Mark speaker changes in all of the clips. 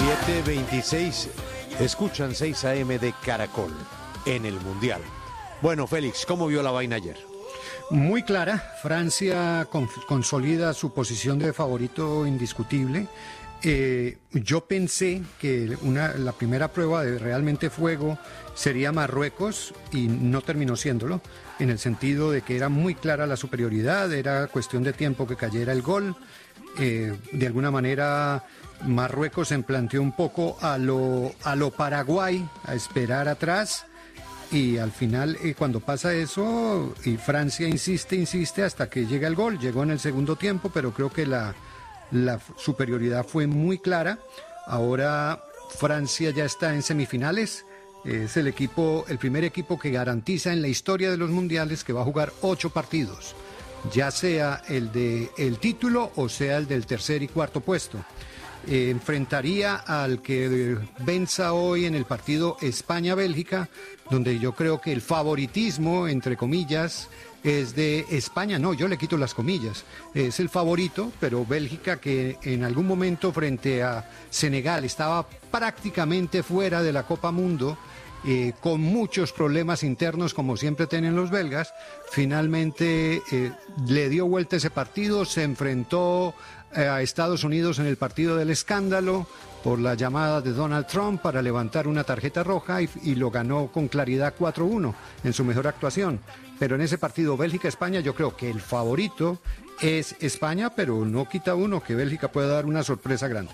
Speaker 1: 7:26. Escuchan 6 AM de Caracol en el Mundial. Bueno, Félix, ¿cómo vio la vaina ayer?
Speaker 2: Muy clara. Francia consolida su posición de favorito indiscutible. Yo pensé que la primera prueba de realmente fuego sería Marruecos y no terminó siéndolo, en el sentido de que era muy clara la superioridad, era cuestión de tiempo que cayera el gol. De alguna manera Marruecos se planteó un poco a lo Paraguay, a esperar atrás, y al final cuando pasa eso y Francia insiste hasta que llega el gol. Llegó en el segundo tiempo, pero creo que la superioridad fue muy clara. Ahora Francia ya está en semifinales. Es el primer equipo que garantiza en la historia de los mundiales que va a jugar 8 partidos, ya sea el del título o sea el del tercer y cuarto puesto. Enfrentaría al que venza hoy en el partido España-Bélgica, donde yo creo que el favoritismo, entre comillas, es de España. No, yo le quito las comillas, es el favorito, pero Bélgica, que en algún momento frente a Senegal estaba prácticamente fuera de la Copa Mundo, con muchos problemas internos como siempre tienen los belgas, finalmente le dio vuelta ese partido, se enfrentó a Estados Unidos en el partido del escándalo por la llamada de Donald Trump para levantar una tarjeta roja y lo ganó con claridad 4-1 en su mejor actuación. Pero en ese partido Bélgica-España yo creo que el favorito es España, pero no quita uno que Bélgica pueda dar una sorpresa grande.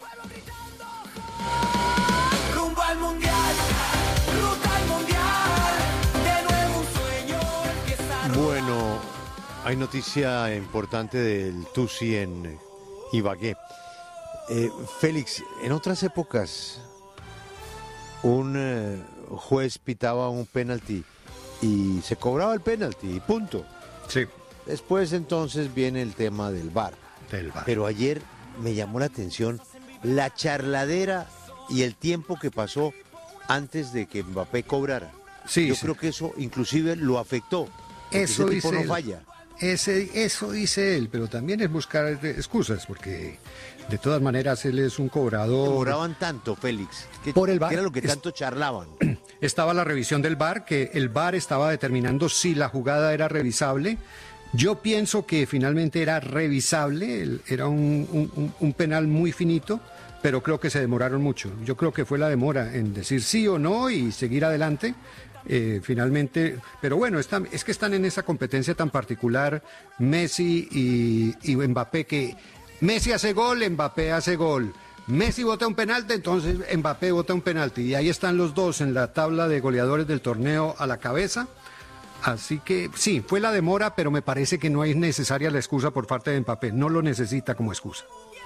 Speaker 1: Bueno, hay noticia importante del Tusi en Ibagué. Félix, en otras épocas un juez pitaba un penalti y se cobraba el penalti y punto.
Speaker 2: Sí.
Speaker 1: Después entonces viene el tema del VAR. Pero ayer me llamó la atención la charladera y el tiempo que pasó antes de que Mbappé cobrara.
Speaker 2: Sí,
Speaker 1: Yo
Speaker 2: sí.
Speaker 1: creo que eso inclusive lo afectó.
Speaker 2: Eso
Speaker 1: ese
Speaker 2: dice
Speaker 1: tipo no
Speaker 2: él.
Speaker 1: falla.
Speaker 2: Eso dice él, pero también es buscar excusas, porque de todas maneras él es un cobrador.
Speaker 1: Cobraban tanto, Félix.
Speaker 2: Por el VAR.
Speaker 1: ¿Qué era lo que tanto charlaban?
Speaker 2: Estaba la revisión del VAR, que el VAR estaba determinando si la jugada era revisable. Yo pienso que finalmente era revisable, era un penal muy finito, pero creo que se demoraron mucho. Yo creo que fue la demora en decir sí o no y seguir adelante. Finalmente, pero bueno, es que están en esa competencia tan particular Messi y Mbappé, que Messi hace gol, Mbappé hace gol. Messi bota un penalti, entonces Mbappé bota un penalti. Y ahí están los dos en la tabla de goleadores del torneo a la cabeza. Así que sí, fue la demora, pero me parece que no es necesaria la excusa por parte de Mbappé. No lo necesita como excusa.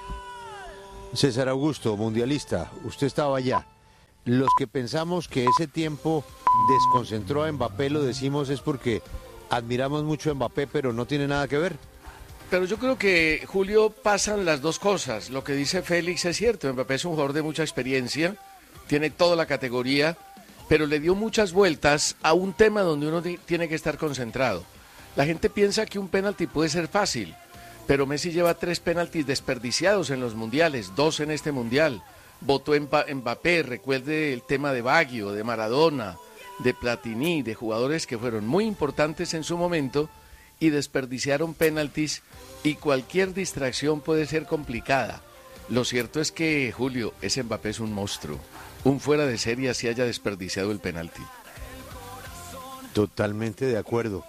Speaker 1: César Augusto, mundialista, usted estaba allá. Los que pensamos que ese tiempo desconcentró a Mbappé, lo decimos es porque admiramos mucho a Mbappé, pero no tiene nada que ver.
Speaker 3: Pero yo creo que, Julio, pasan las dos cosas. Lo que dice Félix es cierto, Mbappé es un jugador de mucha experiencia, tiene toda la categoría, pero le dio muchas vueltas a un tema donde uno tiene que estar concentrado. La gente piensa que un penalti puede ser fácil, pero Messi lleva 3 penaltis desperdiciados en los mundiales, 2 en este mundial. Votó Mbappé, recuerde el tema de Baggio, de Maradona, de Platini, de jugadores que fueron muy importantes en su momento y desperdiciaron penaltis, y cualquier distracción puede ser complicada. Lo cierto es que, Julio, ese Mbappé es un monstruo. Un fuera de serie así haya desperdiciado el penalti.
Speaker 1: Totalmente de acuerdo.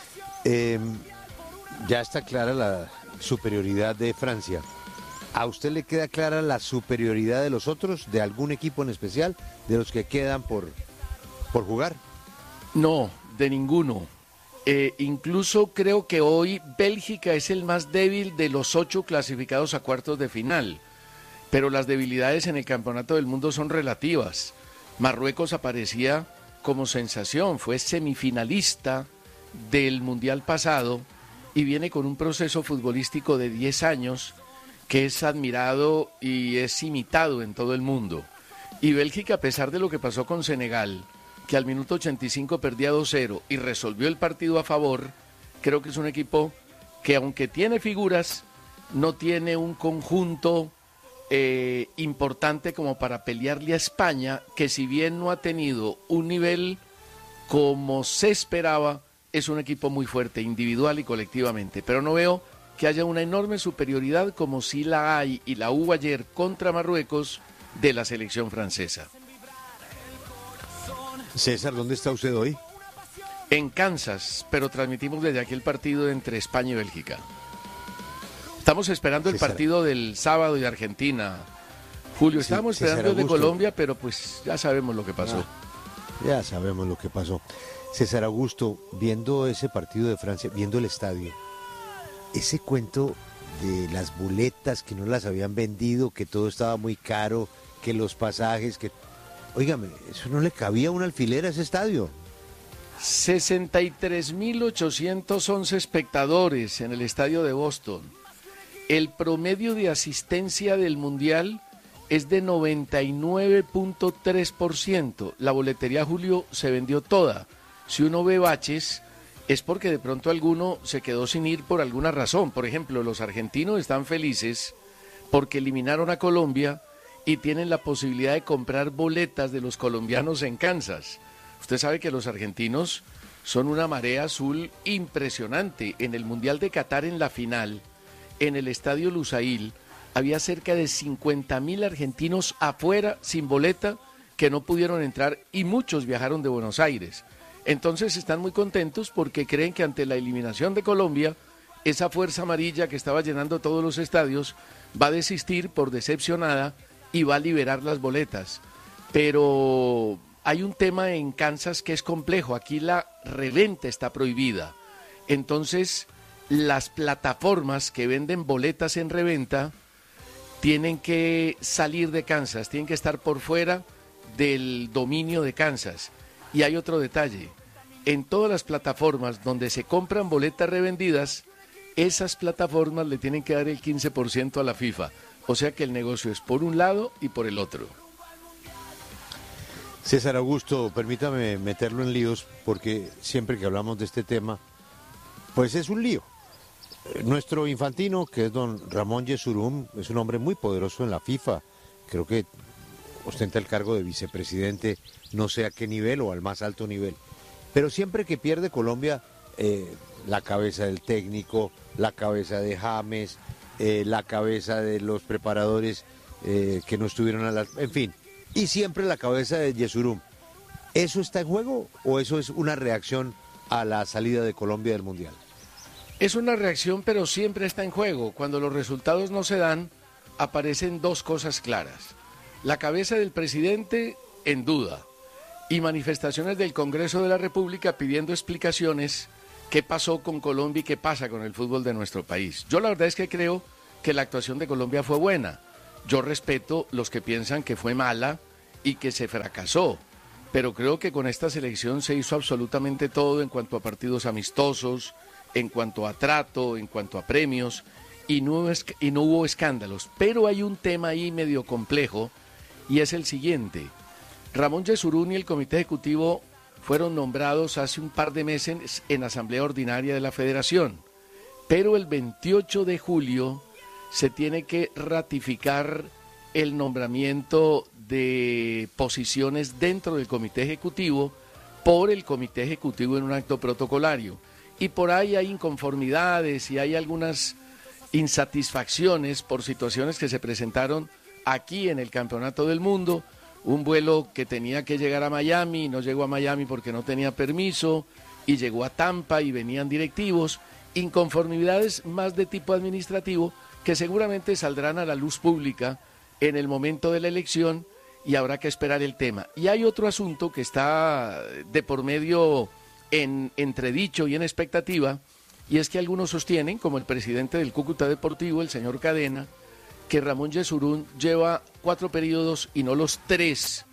Speaker 1: Ya está clara la superioridad de Francia. ¿A usted le queda clara la superioridad de los otros, de algún equipo en especial, de los que quedan por jugar?
Speaker 3: No, de ninguno. Incluso creo que hoy Bélgica es el más débil de los 8 clasificados a cuartos de final. Pero las debilidades en el Campeonato del Mundo son relativas. Marruecos aparecía como sensación, fue semifinalista del Mundial pasado y viene con un proceso futbolístico de 10 años que es admirado y es imitado en todo el mundo. Y Bélgica, a pesar de lo que pasó con Senegal, que al minuto 85 perdía 2-0 y resolvió el partido a favor, creo que es un equipo que, aunque tiene figuras, no tiene un conjunto importante como para pelearle a España, que si bien no ha tenido un nivel como se esperaba, es un equipo muy fuerte, individual y colectivamente, pero no veo que haya una enorme superioridad como si la hay y la hubo ayer contra Marruecos de la selección francesa.
Speaker 1: César, ¿dónde está usted hoy?
Speaker 3: En Kansas, pero transmitimos desde aquí el partido entre España y Bélgica. Estamos esperando el partido del sábado de Argentina. Julio, estábamos esperando el de Colombia, pero pues ya sabemos lo que pasó.
Speaker 1: Ya sabemos lo que pasó. César Augusto, viendo ese partido de Francia, viendo el estadio, ese cuento de las boletas que no las habían vendido, que todo estaba muy caro, que los pasajes, que... Óigame, eso no le cabía un alfiler a ese estadio.
Speaker 3: 63.811 espectadores en el estadio de Boston. El promedio de asistencia del Mundial es de 99.3%. La boletería, Julio, se vendió toda. Si uno ve baches, es porque de pronto alguno se quedó sin ir por alguna razón. Por ejemplo, los argentinos están felices porque eliminaron a Colombia y tienen la posibilidad de comprar boletas de los colombianos en Kansas. Usted sabe que los argentinos son una marea azul impresionante. En el Mundial de Qatar, en la final, en el estadio Lusail, había cerca de 50.000 argentinos afuera sin boleta que no pudieron entrar y muchos viajaron de Buenos Aires. Entonces están muy contentos porque creen que ante la eliminación de Colombia, esa fuerza amarilla que estaba llenando todos los estadios va a desistir por decepcionada y va a liberar las boletas. Pero hay un tema en Kansas que es complejo. Aquí la reventa está prohibida. Entonces, las plataformas que venden boletas en reventa tienen que salir de Kansas, tienen que estar por fuera del dominio de Kansas. Y hay otro detalle, en todas las plataformas donde se compran boletas revendidas, esas plataformas le tienen que dar el 15% a la FIFA. O sea que el negocio es por un lado y por el otro.
Speaker 1: César Augusto, permítame meterlo en líos, porque siempre que hablamos de este tema, pues es un lío. Nuestro infantino, que es don Ramón Yesurún, es un hombre muy poderoso en la FIFA. Creo que ostenta el cargo de vicepresidente, no sé a qué nivel o al más alto nivel. Pero siempre que pierde Colombia, la cabeza del técnico, la cabeza de James, la cabeza de los preparadores que no estuvieron en fin, y siempre la cabeza de Yesurún. ¿Eso está en juego o eso es una reacción a la salida de Colombia del Mundial?
Speaker 3: Es una reacción, pero siempre está en juego. Cuando los resultados no se dan, aparecen dos cosas claras. La cabeza del presidente en duda y manifestaciones del Congreso de la República pidiendo explicaciones qué pasó con Colombia y qué pasa con el fútbol de nuestro país. Yo la verdad es que creo que la actuación de Colombia fue buena. Yo respeto los que piensan que fue mala y que se fracasó, pero creo que con esta selección se hizo absolutamente todo en cuanto a partidos amistosos, en cuanto a trato, en cuanto a premios, y no hubo escándalos. Pero hay un tema ahí medio complejo, y es el siguiente. Ramón Yesurún y el Comité Ejecutivo fueron nombrados hace un par de meses en Asamblea Ordinaria de la Federación, pero el 28 de julio se tiene que ratificar el nombramiento de posiciones dentro del Comité Ejecutivo por el Comité Ejecutivo en un acto protocolario. Y por ahí hay inconformidades y hay algunas insatisfacciones por situaciones que se presentaron aquí en el Campeonato del Mundo. Un vuelo que tenía que llegar a Miami, no llegó a Miami porque no tenía permiso, y llegó a Tampa y venían directivos. Inconformidades más de tipo administrativo que seguramente saldrán a la luz pública en el momento de la elección y habrá que esperar el tema. Y hay otro asunto que está de por medio en entredicho y en expectativa, y es que algunos sostienen, como el presidente del Cúcuta Deportivo, el señor Cadena, que Ramón Yesurún lleva 4 periodos y no los 3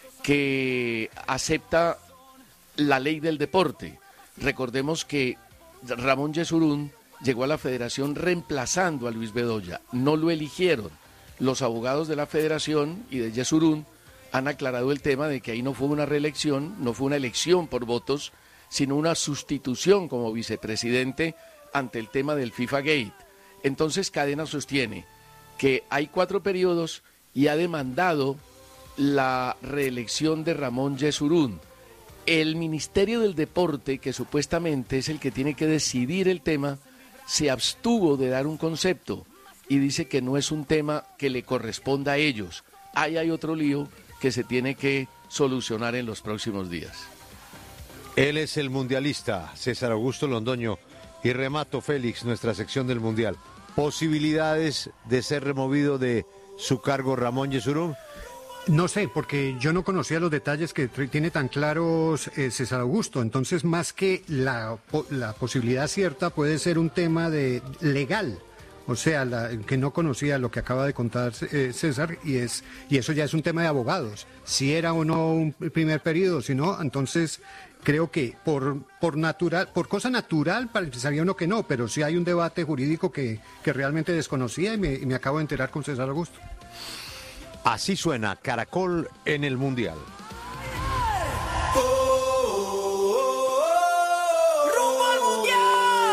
Speaker 3: que acepta la ley del deporte. Recordemos que Ramón Yesurún llegó a la federación reemplazando a Luis Bedoya, no lo eligieron. Los abogados de la federación y de Yesurún han aclarado el tema de que ahí no fue una reelección, no fue una elección por votos, sino una sustitución como vicepresidente ante el tema del FIFA Gate. Entonces Cadena sostiene que hay 4 periodos y ha demandado la reelección de Ramón Yesurún. El Ministerio del Deporte, que supuestamente es el que tiene que decidir el tema, se abstuvo de dar un concepto y dice que no es un tema que le corresponda a ellos. Ahí hay otro lío que se tiene que solucionar en los próximos días.
Speaker 1: Él es el mundialista, César Augusto Londoño. Y remato, Félix, nuestra sección del Mundial. ¿Posibilidades de ser removido de su cargo Ramón Yesurún?
Speaker 2: No sé, porque yo no conocía los detalles que tiene tan claros César Augusto. Entonces, más que la posibilidad cierta, puede ser un tema de legal. O sea, que no conocía lo que acaba de contar César, y eso ya es un tema de abogados. Si era o no un primer periodo, si no, entonces creo que por cosa natural pensaría uno que no, pero sí hay un debate jurídico que realmente desconocía y me acabo de enterar con César Augusto.
Speaker 1: Así suena Caracol en el Mundial.
Speaker 4: ¡Rumbo al Mundial!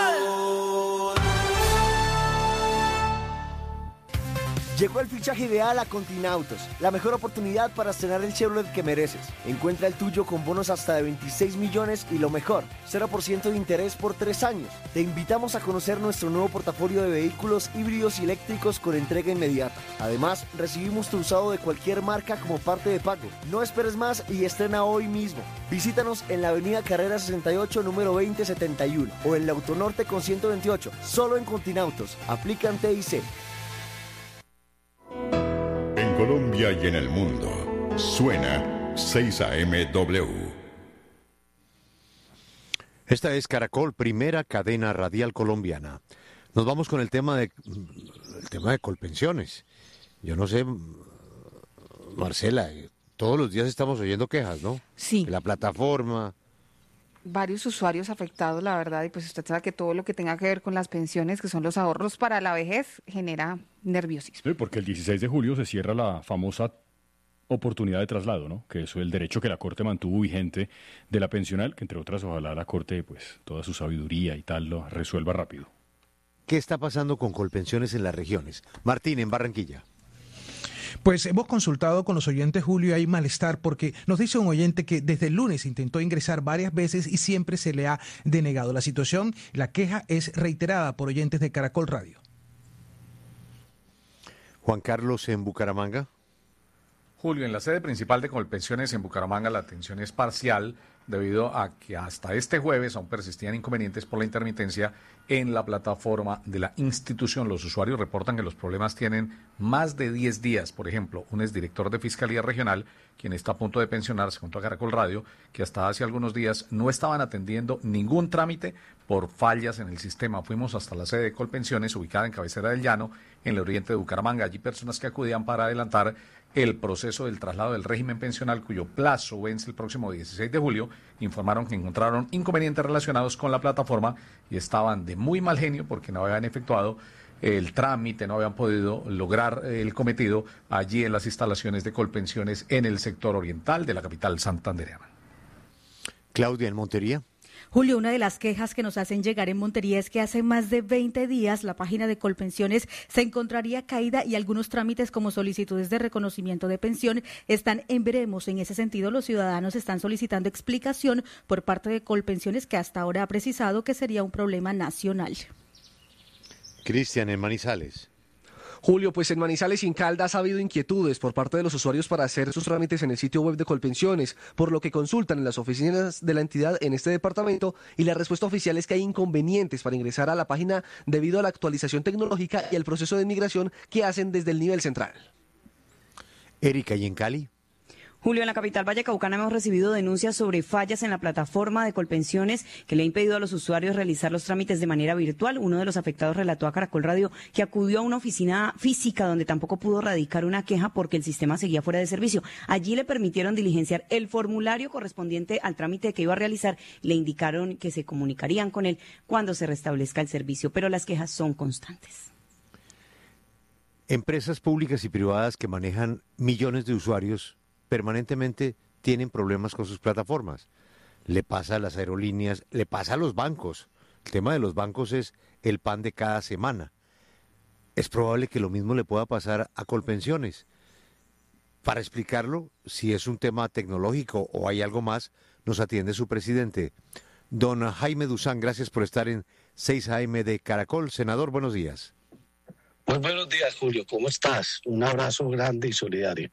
Speaker 4: Llegó el fichaje ideal a Continautos, la mejor oportunidad para estrenar el Chevrolet que mereces. Encuentra el tuyo con bonos hasta de 26 millones y lo mejor, 0% de interés por 3 años. Te invitamos a conocer nuestro nuevo portafolio de vehículos híbridos y eléctricos con entrega inmediata. Además, recibimos tu usado de cualquier marca como parte de pago. No esperes más y estrena hoy mismo. Visítanos en la avenida Carrera 68, número 2071 o en la Autonorte con 128, solo en Continautos. Aplican TIC.
Speaker 5: En Colombia y en el mundo, suena 6AMW.
Speaker 1: Esta es Caracol, primera cadena radial colombiana. Nos vamos con el tema de Colpensiones. Yo no sé, Marcela, todos los días estamos oyendo quejas, ¿no?
Speaker 6: Sí.
Speaker 1: De la plataforma.
Speaker 6: Varios usuarios afectados, la verdad, y pues usted sabe que todo lo que tenga que ver con las pensiones, que son los ahorros para la vejez, genera nerviosismo.
Speaker 7: Sí, porque el 16 de julio se cierra la famosa oportunidad de traslado, ¿no? Que es el derecho que la Corte mantuvo vigente de la pensional, que entre otras ojalá la Corte, pues toda su sabiduría y tal, lo resuelva rápido.
Speaker 1: ¿Qué está pasando con Colpensiones en las regiones? Martín, en Barranquilla.
Speaker 8: Pues hemos consultado con los oyentes, Julio, y hay malestar porque nos dice un oyente que desde el lunes intentó ingresar varias veces y siempre se le ha denegado. La situación, la queja es reiterada por oyentes de Caracol Radio.
Speaker 1: Juan Carlos, en Bucaramanga.
Speaker 9: Julio, en la sede principal de Colpensiones en Bucaramanga la atención es parcial debido a que hasta este jueves aún persistían inconvenientes por la intermitencia en la plataforma de la institución. Los usuarios reportan que los problemas tienen más de 10 días. Por ejemplo, un exdirector de Fiscalía Regional, quien está a punto de pensionarse junto a Caracol Radio, que hasta hace algunos días no estaban atendiendo ningún trámite por fallas en el sistema. Fuimos hasta la sede de Colpensiones, ubicada en Cabecera del Llano, en el oriente de Bucaramanga. Allí personas que acudían para adelantar el proceso del traslado del régimen pensional, cuyo plazo vence el próximo 16 de julio, informaron que encontraron inconvenientes relacionados con la plataforma y estaban de muy mal genio porque no habían efectuado el trámite, no habían podido lograr el cometido allí en las instalaciones de Colpensiones en el sector oriental de la capital santandereana.
Speaker 1: Claudia, en Montería.
Speaker 10: Julio, una de las quejas que nos hacen llegar en Montería es que hace más de 20 días la página de Colpensiones se encontraría caída y algunos trámites como solicitudes de reconocimiento de pensión están en veremos. En ese sentido, los ciudadanos están solicitando explicación por parte de Colpensiones, que hasta ahora ha precisado que sería un problema nacional.
Speaker 1: Cristian, en Manizales.
Speaker 11: Julio, pues en Manizales y en Caldas ha habido inquietudes por parte de los usuarios para hacer sus trámites en el sitio web de Colpensiones, por lo que consultan en las oficinas de la entidad en este departamento y la respuesta oficial es que hay inconvenientes para ingresar a la página debido a la actualización tecnológica y al proceso de migración que hacen desde el nivel central.
Speaker 1: Erika, ¿y en Cali?
Speaker 12: Julio, en la capital vallecaucana hemos recibido denuncias sobre fallas en la plataforma de Colpensiones que le ha impedido a los usuarios realizar los trámites de manera virtual. Uno de los afectados relató a Caracol Radio que acudió a una oficina física donde tampoco pudo radicar una queja porque el sistema seguía fuera de servicio. Allí le permitieron diligenciar el formulario correspondiente al trámite que iba a realizar. Le indicaron que se comunicarían con él cuando se restablezca el servicio, pero las quejas son constantes.
Speaker 1: Empresas públicas y privadas que manejan millones de usuarios permanentemente tienen problemas con sus plataformas. Le pasa a las aerolíneas, le pasa a los bancos. El tema de los bancos es el pan de cada semana. es probable que lo mismo le pueda pasar a Colpensiones. Para explicarlo, si es un tema tecnológico o hay algo más, nos atiende su presidente. Don Jaime Duzán, gracias por estar en 6 AM de Caracol. Senador, buenos días.
Speaker 13: Muy buenos días, Julio. ¿Cómo estás? Un abrazo grande y solidario.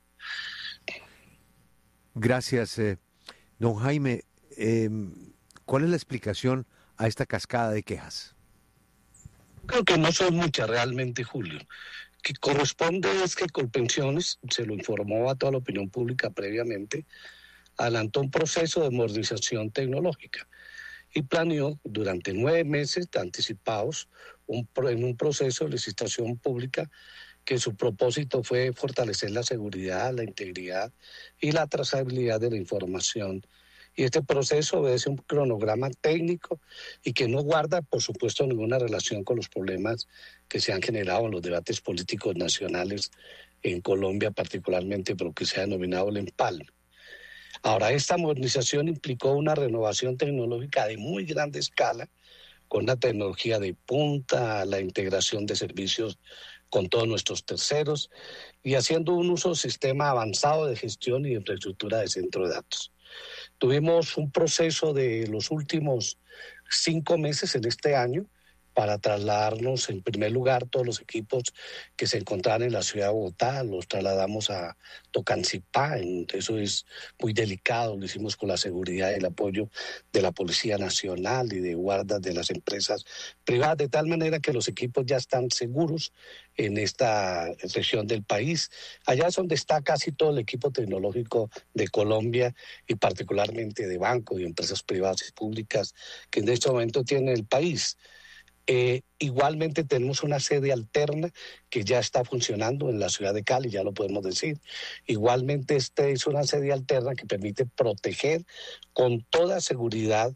Speaker 1: Gracias, don Jaime. ¿Cuál es la explicación a esta cascada de quejas?
Speaker 13: Creo que no son muchas realmente, Julio. Que corresponde es que Colpensiones, se lo informó a toda la opinión pública previamente, adelantó un proceso de modernización tecnológica y planeó durante 9 meses anticipados en un proceso de licitación pública que su propósito fue fortalecer la seguridad, la integridad y la trazabilidad de la información. Y este proceso obedece un cronograma técnico y que no guarda, por supuesto, ninguna relación con los problemas que se han generado en los debates políticos nacionales en Colombia, particularmente por lo que se ha denominado el empalme. Ahora, esta modernización implicó una renovación tecnológica de muy grande escala, con la tecnología de punta, la integración de servicios con todos nuestros terceros y haciendo un uso del sistema avanzado de gestión y infraestructura de centro de datos. Tuvimos un proceso de los últimos 5 meses en este año para trasladarnos, en primer lugar, todos los equipos que se encontraban en la ciudad de Bogotá, los trasladamos a Tocancipá, eso es muy delicado, lo hicimos con la seguridad y el apoyo de la Policía Nacional y de guardas de las empresas privadas, de tal manera que los equipos ya están seguros en esta región del país. Allá es donde está casi todo el equipo tecnológico de Colombia y particularmente de bancos y empresas privadas y públicas que en este momento tiene el país. Igualmente tenemos una sede alterna que ya está funcionando en la ciudad de Cali, ya lo podemos decir. Igualmente es una sede alterna que permite proteger con toda seguridad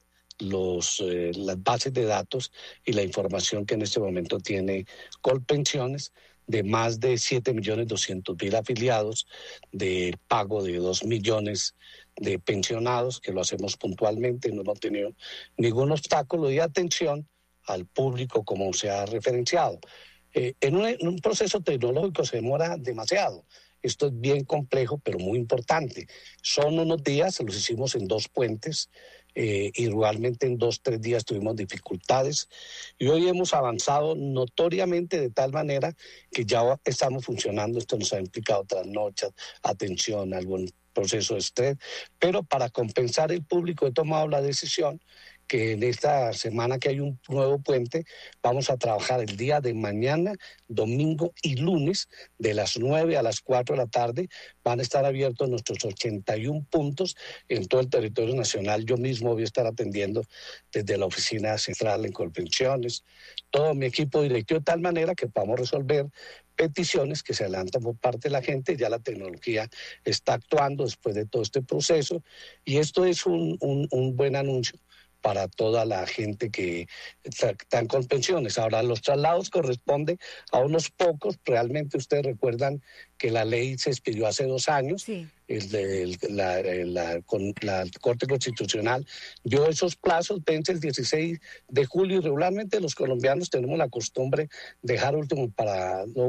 Speaker 13: las bases de datos y la información que en este momento tiene Colpensiones, de más de 7.200.000 afiliados, de pago de 2 millones de pensionados, que lo hacemos puntualmente, no hemos tenido ningún obstáculo, y atención al público como se ha referenciado. En un proceso tecnológico se demora demasiado. Esto es bien complejo, pero muy importante. Son unos días, los hicimos en 2 puentes, y realmente en 2-3 días tuvimos dificultades. Y hoy hemos avanzado notoriamente de tal manera que ya estamos funcionando. Esto nos ha implicado trasnochas, atención, algún proceso de estrés. Pero para compensar el público he tomado la decisión que en esta semana que hay un nuevo puente, vamos a trabajar el día de mañana, domingo y lunes, de las 9 a las 4 de la tarde. Van a estar abiertos nuestros 81 puntos en todo el territorio nacional. Yo mismo voy a estar atendiendo desde la oficina central en Colpensiones, todo mi equipo directivo, de tal manera que podamos resolver peticiones que se adelantan por parte de la gente. Ya la tecnología está actuando después de todo este proceso y esto es un buen anuncio para toda la gente que está en Colpensiones. Ahora, los traslados corresponden a unos pocos. Realmente ustedes recuerdan que la ley se expidió hace 2 años. Sí. La Corte Constitucional dio esos plazos, vence el 16 de julio y regularmente los colombianos tenemos la costumbre de dejar el último para el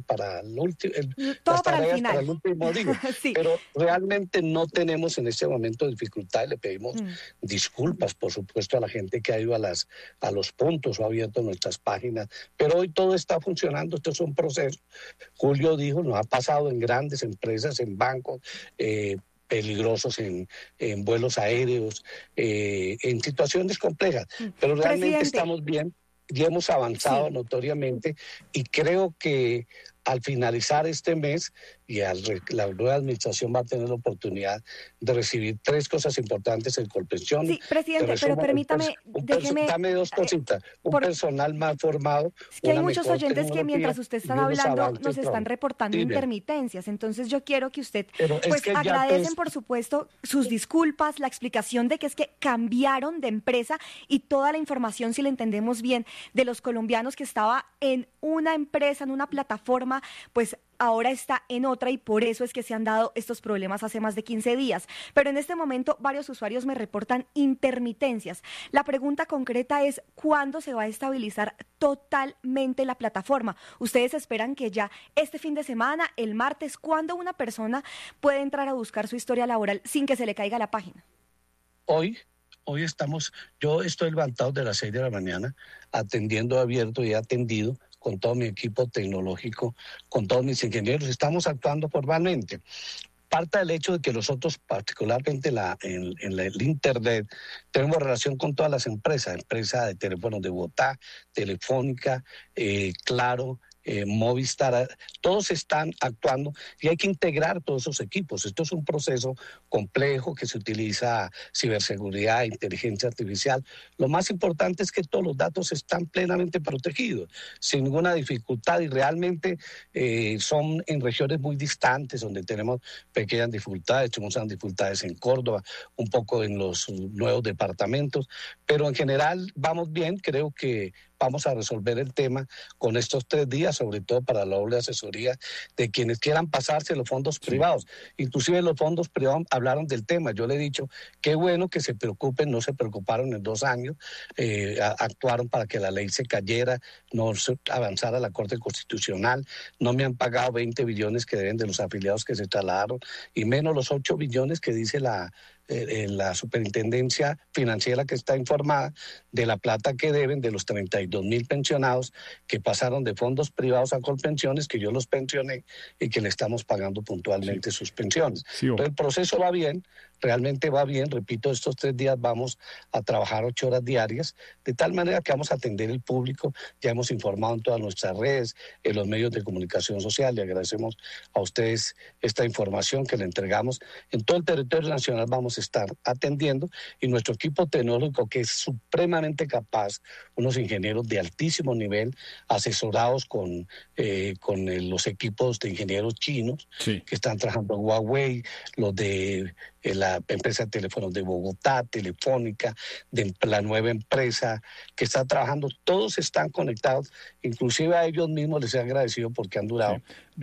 Speaker 13: último día. Sí. Pero realmente no tenemos en este momento dificultad y le pedimos disculpas, por supuesto, a la gente que ha ido a los puntos o ha abierto nuestras páginas. Pero hoy todo está funcionando, esto es un proceso. Julio dijo, nos ha pasado en grandes empresas, en bancos, peligrosos en vuelos aéreos, en situaciones complejas, pero realmente estamos bien y hemos avanzado notoriamente y creo que al finalizar este mes y la nueva administración va a tener la oportunidad de recibir 3 cosas importantes en Colpensiones.
Speaker 10: Sí, presidente, pero permítame,
Speaker 13: dame 2 cositas. Personal más formado.
Speaker 10: Es que hay muchos oyentes que mientras usted está hablando nos están reportando intermitencias. Entonces yo quiero que usted, agradecen por supuesto sus disculpas, la explicación de que es que cambiaron de empresa y toda la información, si la entendemos bien, de los colombianos que estaba en una empresa, en una plataforma, pues
Speaker 14: ahora está en otra y por eso es que se han dado estos problemas hace más de 15 días. Pero en este momento varios usuarios me reportan intermitencias. La pregunta concreta es ¿cuándo se va a estabilizar totalmente la plataforma? ¿Ustedes esperan que ya este fin de semana, el martes, cuándo una persona puede entrar a buscar su historia laboral sin que se le caiga la página?
Speaker 13: Hoy yo estoy levantado de las 6 de la mañana, atendiendo abierto y atendido con todo mi equipo tecnológico, con todos mis ingenieros. Estamos actuando formalmente. Parte del hecho de que nosotros, particularmente en el Internet, tenemos relación con todas las empresas de teléfonos de Bogotá, Telefónica, Claro, Movistar, todos están actuando y hay que integrar todos esos equipos. Esto es un proceso complejo que se utiliza ciberseguridad, inteligencia artificial. Lo más importante es que todos los datos están plenamente protegidos, sin ninguna dificultad y realmente son en regiones muy distantes donde tenemos pequeñas dificultades. Tenemos dificultades en Córdoba, un poco en los nuevos departamentos, pero en general vamos bien. Creo que vamos a resolver el tema con estos 3 días, sobre todo para la doble asesoría de quienes quieran pasarse los fondos privados. Inclusive los fondos privados hablaron del tema. Yo le he dicho, qué bueno que se preocupen, no se preocuparon en 2 años, actuaron para que la ley se cayera, no se avanzara a la Corte Constitucional, no me han pagado 20 billones que deben de los afiliados que se trasladaron, y menos los 8 billones que dice la superintendencia financiera que está informada de la plata que deben de los 32.000 pensionados que pasaron de fondos privados a Colpensiones, que yo los pensioné y que le estamos pagando puntualmente sus pensiones. Entonces, el proceso va bien, realmente va bien. Repito, estos 3 días vamos a trabajar 8 horas diarias, de tal manera que vamos a atender el público. Ya hemos informado en todas nuestras redes, en los medios de comunicación social, y agradecemos a ustedes esta información que le entregamos. En todo el territorio nacional vamos a estar atendiendo, y nuestro equipo tecnológico, que es supremamente capaz, unos ingenieros de altísimo nivel, asesorados con los equipos de ingenieros chinos que están trabajando en Huawei, los de la empresa de teléfonos de Bogotá, Telefónica, de la nueva empresa que está trabajando, todos están conectados, inclusive a ellos mismos les he agradecido porque han durado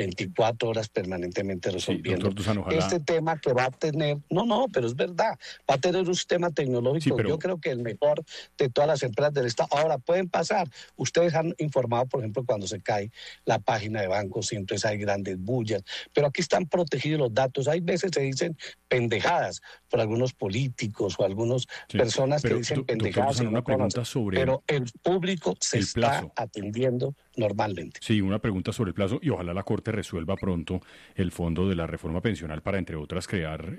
Speaker 13: 24 horas permanentemente resolviendo este tema que va a tener, pero es verdad, va a tener un sistema tecnológico, yo creo que el mejor de todas las empresas del Estado. Ahora, pueden pasar, ustedes han informado, por ejemplo, cuando se cae la página de bancos, y entonces hay grandes bullas, pero aquí están protegidos los datos. Hay veces se dicen pendejadas por algunos políticos o algunas personas que dicen pendejadas, pero el público se está atendiendo normalmente.
Speaker 7: Sí, una pregunta sobre el plazo, y ojalá la Corte resuelva pronto el fondo de la reforma pensional para, entre otras, crear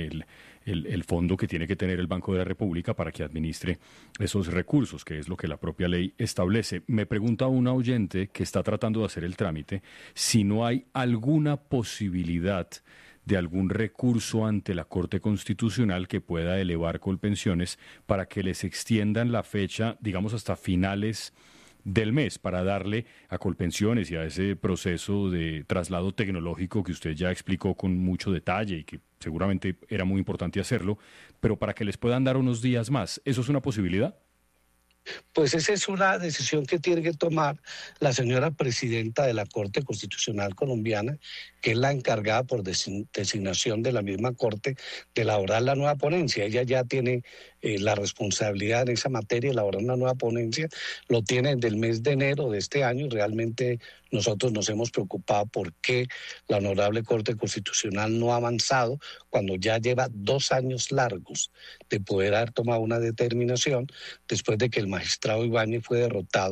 Speaker 7: el fondo que tiene que tener el Banco de la República para que administre esos recursos, que es lo que la propia ley establece. Me pregunta una oyente que está tratando de hacer el trámite si no hay alguna posibilidad de algún recurso ante la Corte Constitucional que pueda elevar Colpensiones para que les extiendan la fecha, digamos, hasta finales del mes, para darle a Colpensiones y a ese proceso de traslado tecnológico que usted ya explicó con mucho detalle y que seguramente era muy importante hacerlo, pero para que les puedan dar unos días más. ¿Eso es una posibilidad?
Speaker 13: Pues esa es una decisión que tiene que tomar la señora presidenta de la Corte Constitucional colombiana, que es la encargada por designación de la misma Corte de elaborar la nueva ponencia. Ella ya tiene la responsabilidad en esa materia, elaborar una nueva ponencia. Lo tiene desde el mes de enero de este año, y realmente nosotros nos hemos preocupado por qué la Honorable Corte Constitucional no ha avanzado cuando ya lleva 2 años largos de poder haber tomado una determinación después de que el magistrado Ibáñez fue derrotado